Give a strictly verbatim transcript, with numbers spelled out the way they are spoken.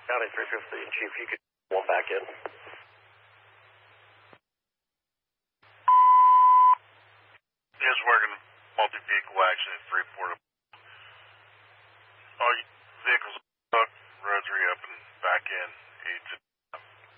County three fifty, Chief, you could one back in.